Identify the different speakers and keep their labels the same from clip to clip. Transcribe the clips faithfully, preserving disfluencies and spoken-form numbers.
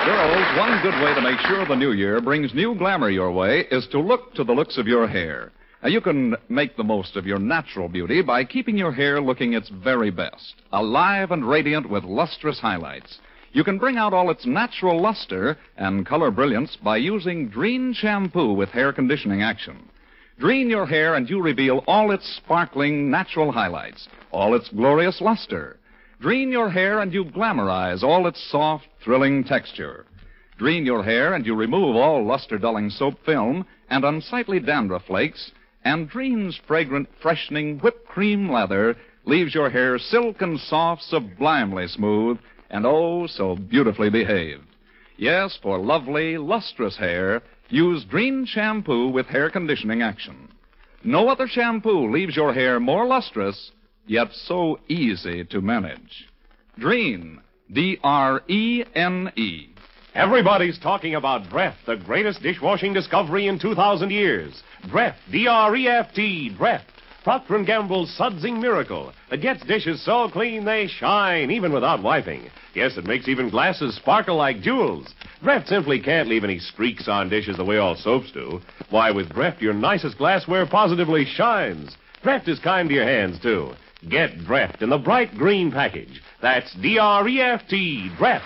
Speaker 1: Girls, one good way to make sure the new year brings new glamour your way is to look to the looks of your hair. Now, you can make the most of your natural beauty by keeping your hair looking its very best, alive and radiant with lustrous highlights. You can bring out all its natural luster and color brilliance by using Drene shampoo with hair conditioning action. Drene your hair and you reveal all its sparkling natural highlights, all its glorious luster. Drene your hair and you glamorize all its soft, thrilling texture. Drene your hair and you remove all luster-dulling soap film and unsightly dandruff flakes, and Drene's fragrant, freshening whipped cream lather leaves your hair silk and soft, sublimely smooth, and oh, so beautifully behaved. Yes, for lovely, lustrous hair, use Drene shampoo with hair conditioning action. No other shampoo leaves your hair more lustrous, yet so easy to manage. Drene, D R E N E.
Speaker 2: Everybody's talking about Dreft, the greatest dishwashing discovery in two thousand years. Dreft, D R E F T, Dreft. Procter and Gamble's sudsing miracle that gets dishes so clean they shine, even without wiping. Yes, it makes even glasses sparkle like jewels. Dreft simply can't leave any streaks on dishes the way all soaps do. Why, with Dreft, your nicest glassware positively shines. Dreft is kind to your hands, too. Get Dreft in the bright green package. That's D R E F T, Dreft.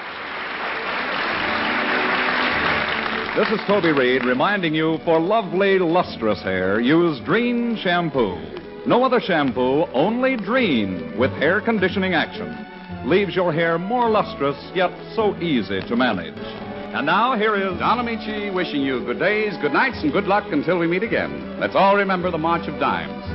Speaker 1: This is Toby Reed reminding you, for lovely, lustrous hair, use Drene shampoo. No other shampoo, only Drene with hair conditioning action. Leaves your hair more lustrous, yet so easy to manage. And now, here is
Speaker 3: Don Amici wishing you good days, good nights, and good luck until we meet again. Let's all remember the March of Dimes.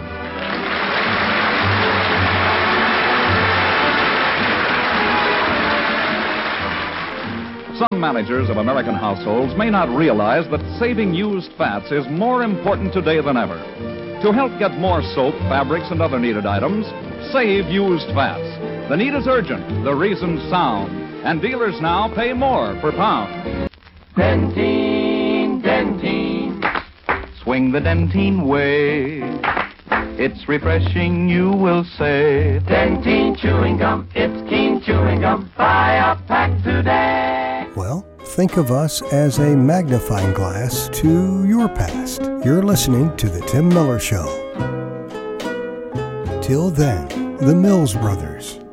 Speaker 1: Some managers of American households may not realize that saving used fats is more important today than ever. To help get more soap, fabrics, and other needed items, save used fats. The need is urgent, the reason sound, and dealers now pay more per pound.
Speaker 4: Dentine, Dentine. Swing the Dentine way. It's refreshing, you will say. Dentine chewing gum, it's keen chewing gum. Buy a pack today.
Speaker 5: Well, think of us as a magnifying glass to your past. You're listening to The Tim Miller Show. Till then, the Mills Brothers.